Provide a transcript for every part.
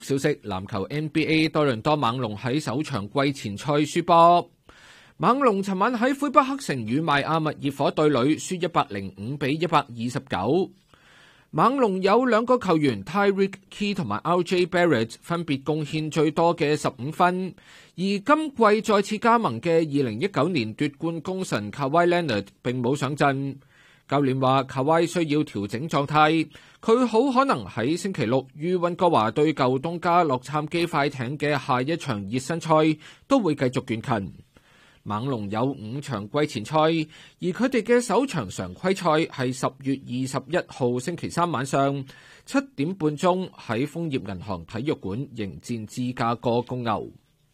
消息，籃球 NBA 多倫多猛龍喺首場季前賽輸波。猛龍尋晚喺魁北克城與邁阿密熱火對壘，輸105-129。猛龍有兩個球員 Tyreke Key 同埋 RJ Barrett 分別貢獻最多嘅15分，而今季再次加盟嘅2019年奪冠功臣 Kawhi Leonard 並冇上陣。教練話Kawhi需要調整狀態，佢好可能喺星期六於溫哥華對舊東家洛杉磯快艇嘅下一場熱身賽都會繼續倦勤。猛龍有5場季前賽，而佢哋嘅首場常規賽係10月21號星期三晚上7點半鐘喺豐業銀行體育館迎戰芝加哥公牛。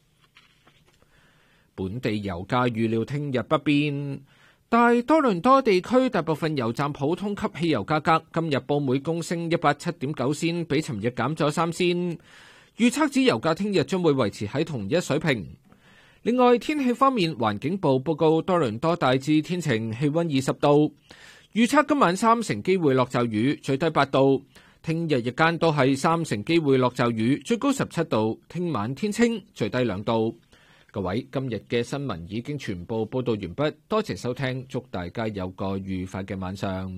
本地油價預料聽日不變。大多倫多地區大部分油站普通級汽油價格今日報每公升187.9仙，比尋日減咗3仙。預測指油價聽日將會維持喺同一水平。另外，天氣方面，環境部報告多倫多大致天晴，氣溫20度。預測今晚3成機會落驟雨，最低8度。聽日日間都係3成機會落驟雨，最高17度。聽晚天清，最低2度。各位，今日嘅新聞已經全部報道完畢，多謝收聽，祝大家有個愉快嘅晚上。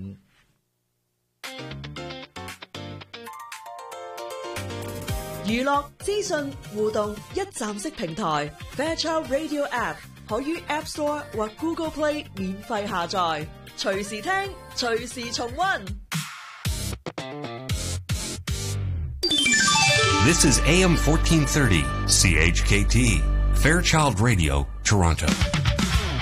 娛樂資訊互動一站式平台 Fairchild Radio App 可於 App Store 或 Google Play 免費下載，隨時聽，隨時重溫。 This is AM 1430 CHKT Fairchild Radio, Toronto.